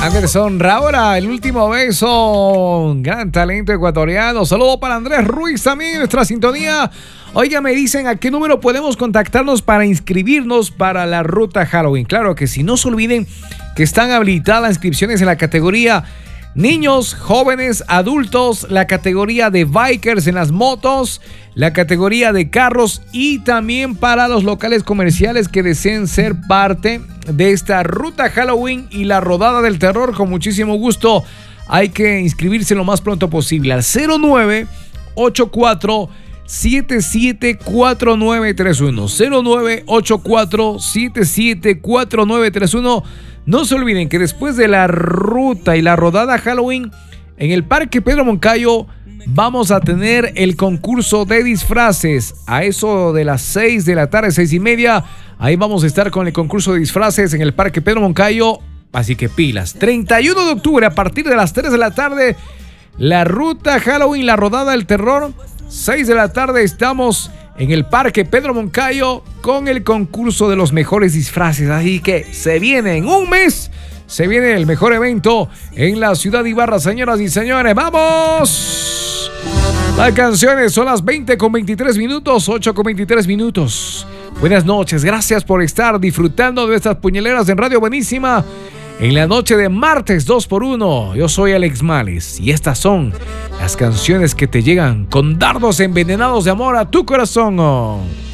Anderson Raura, el último beso. Gran talento ecuatoriano. Saludo para Andrés Ruiz también en nuestra sintonía. Oiga, me dicen a qué número podemos contactarnos para inscribirnos para la ruta Halloween. Claro que sí, no se olviden que están habilitadas las inscripciones en la categoría niños, jóvenes, adultos, la categoría de bikers en las motos, la categoría de carros y también para los locales comerciales que deseen ser parte de esta ruta Halloween y la rodada del terror. Con muchísimo gusto hay que inscribirse lo más pronto posible al 0984 774931 0984 774931. No se olviden que después de la ruta y la rodada Halloween en el Parque Pedro Moncayo vamos a tener el concurso de disfraces a eso de las 6 de la tarde, 6:30. Ahí vamos a estar con el concurso de disfraces en el Parque Pedro Moncayo. Así que pilas. 31 de octubre a partir de las 3 de la tarde, la ruta Halloween, la rodada del terror. 6 de la tarde estamos en el Parque Pedro Moncayo con el concurso de los mejores disfraces. Así que se viene en un mes. Se viene el mejor evento en la ciudad de Ibarra, señoras y señores. ¡Vamos! Las canciones son las 20:23 minutos, 8:23 minutos. Buenas noches, gracias por estar disfrutando de estas puñaleras en Radio Buenísima en la noche de martes 2x1. Yo soy Alex Males y estas son las canciones que te llegan con dardos envenenados de amor a tu corazón.